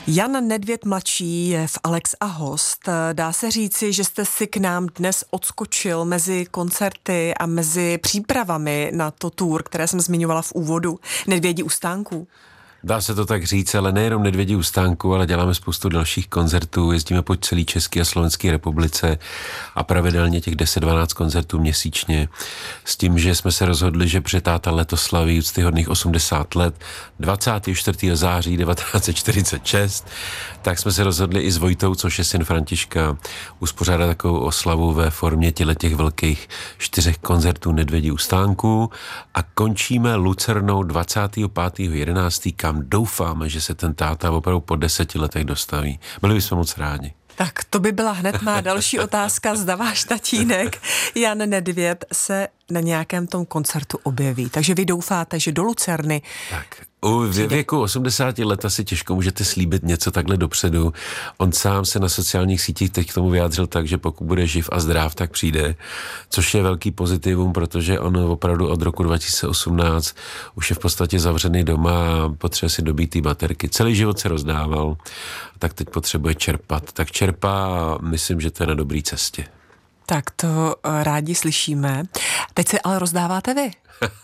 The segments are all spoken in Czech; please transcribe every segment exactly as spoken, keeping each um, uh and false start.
Jan Nedvěd mladší je v Alex a host. Dá se říci, že jste si k nám dnes odskočil mezi koncerty a mezi přípravami na to tour, které jsem zmiňovala v úvodu, Nedvědí u stánků. Dá se to tak říct, ale nejenom Nedvědí u stánku, ale děláme spoustu dalších koncertů, jezdíme po celé České a Slovenské republice a pravidelně těch deset dvanáct koncertů měsíčně. S tím, že jsme se rozhodli, že protože táta letos slaví úctyhodných osmdesát let, dvacátého čtvrtého září devatenáct set čtyřicet šest, tak jsme se rozhodli i s Vojtou, což je syn Františka, uspořádat takovou oslavu ve formě těch velkých čtyřech koncertů Nedvědí u stánku a končíme Lucernou dvacátého pátého jedenáctého kam doufáme, že se ten táta opravdu po deseti letech dostaví. Byli bychom moc rádi. Tak to by byla hned má další otázka, zda váš tatínek Jan Nedvěd se na nějakém tom koncertu objeví. Takže vy doufáte, že do Lucerny... Tak. U věku osmdesáti let asi těžko můžete slíbit něco takhle dopředu. On sám se na sociálních sítích teď k tomu vyjádřil tak, že pokud bude živ a zdrav, tak přijde, což je velký pozitivum, protože on opravdu od roku dva tisíce osmnáct už je v podstatě zavřený doma a potřebuje si dobít ty baterky. Celý život se rozdával, tak teď potřebuje čerpat. Tak čerpá a myslím, že to je na dobré cestě. Tak to rádi slyšíme. Teď se ale rozdáváte vy.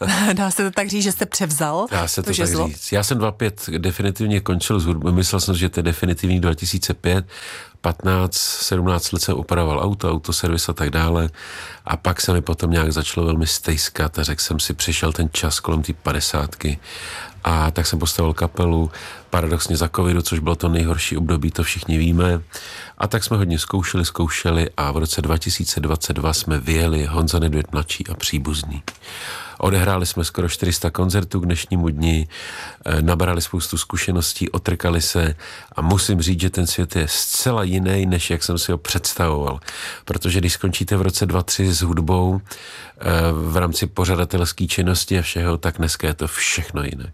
Dá se to tak říct, že jste převzal? Dá se to, to tak žezlo? říct. Já jsem dva pět definitivně končil s hudbou. Myslel jsem, že to je definitivní dva tisíce pět. patnáct sedmnáct let jsem opravoval auto, autoservis a tak dále. A pak se mi potom nějak začalo velmi stejskat a řekl jsem si, přišel ten čas kolem té padesátky. A tak jsem postavil kapelu, paradoxně za covidu, což bylo to nejhorší období, to všichni víme. A tak jsme hodně zkoušeli, zkoušeli a v roce dva tisíce dvacet dva jsme vyjeli Honza Nedvěd mladší a příbuzný. Odehráli jsme skoro čtyři sta koncertů k dnešnímu dni, nabrali spoustu zkušeností, otrkali se a musím říct, že ten svět je zcela jiný, než jak jsem si ho představoval. Protože když skončíte v roce dva tři s hudbou v rámci pořadatelské činnosti a všeho, tak dneska je to všechno jinak.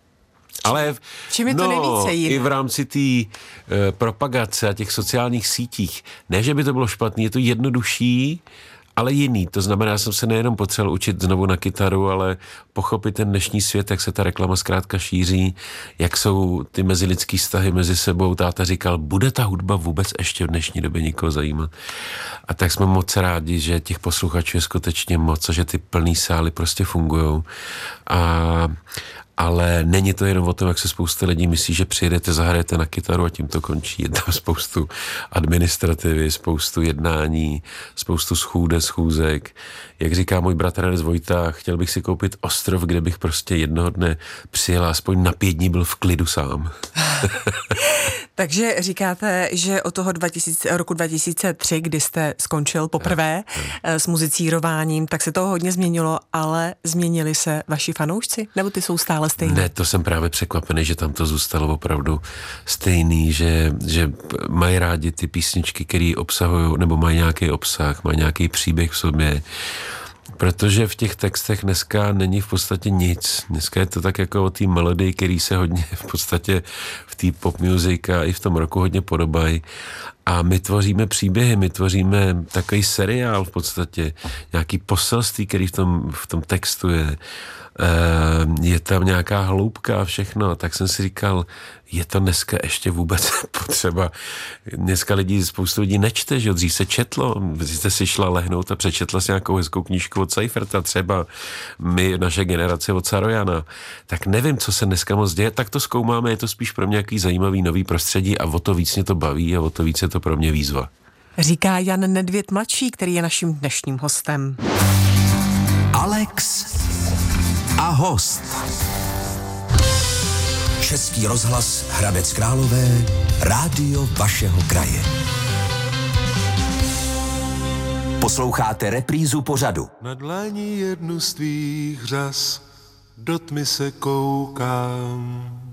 Ale v, čím je to no, nejvíce jinak? I v rámci té e, propagace a těch sociálních sítích. Ne, že by to bylo špatný, je to jednodušší, ale jiný. To znamená, já jsem se nejenom potřeboval učit znovu na kytaru, ale pochopit ten dnešní svět, jak se ta reklama zkrátka šíří, jak jsou ty mezilidský vztahy mezi sebou. Táta říkal, bude ta hudba vůbec ještě v dnešní době nikoho zajímat. A tak jsme moc rádi, že těch posluchačů je skutečně moc a že ty plný sály prostě fungujou. A ale není to jenom o tom, jak se spousta lidí myslí, že přijedete, zahrajete na kytaru a tím to končí. Je tam spoustu administrativy, spoustu jednání, spoustu schůde, schůzek. Jak říká můj bratranec Vojta, chtěl bych si koupit ostrov, kde bych prostě jednoho dne přijel a aspoň na pět dní byl v klidu sám. Takže říkáte, že od toho dva tisíce, roku dva tisíce tři, kdy jste skončil poprvé s muzicírováním, tak se toho hodně změnilo, ale změnili se vaši fanoušci? Nebo ty jsou stále stejný? Ne, to jsem právě překvapený, že tam to zůstalo opravdu stejný, že, že mají rádi ty písničky, které obsahují, nebo mají nějaký obsah, mají nějaký příběh v sobě. Protože v těch textech dneska není v podstatě nic. Dneska je to tak jako o té melodii, který se hodně v podstatě v té pop music a i v tom roku hodně podobají. A my tvoříme příběhy, my tvoříme takový seriál v podstatě, nějaký poselství, který v tom, v tom textu je. Je tam nějaká hloubka a všechno, tak jsem si říkal, je to dneska ještě vůbec potřeba. Dneska lidi, spoustu lidí nečte, že dřív se četlo, jste si šla lehnout a přečetla si nějakou hezkou knížku od Seiferta, třeba my, naše generace od Sarojana. Tak nevím, co se dneska moc děje, tak to zkoumáme, je to spíš pro mě nějaký zajímavý nový prostředí a o to víc mě to baví a o to víc je to pro mě výzva. Říká Jan Nedvěd mladší, který je naším dnešním hostem. Alex a host. Český rozhlas Hradec Králové, rádio vašeho kraje. Posloucháte reprízu pořadu. Na dlani jednu z tvých řas do tmy se koukám.